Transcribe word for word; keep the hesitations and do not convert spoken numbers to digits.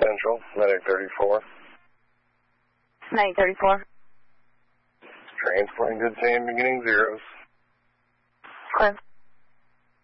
Central, Medic thirty-four. Medic thirty-four. Transporting good sand beginning zeros. Okay.